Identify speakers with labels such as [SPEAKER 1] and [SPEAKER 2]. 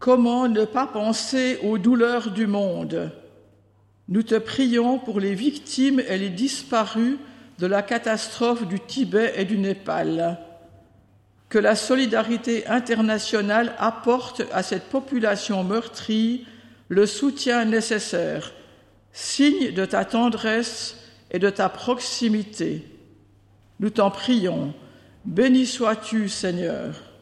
[SPEAKER 1] comment ne pas penser aux douleurs du monde? Nous te prions pour les victimes et les disparus de la catastrophe du Tibet et du Népal. Que la solidarité internationale apporte à cette population meurtrie le soutien nécessaire, signe de ta tendresse et de ta proximité. Nous t'en prions. Béni sois-tu, Seigneur.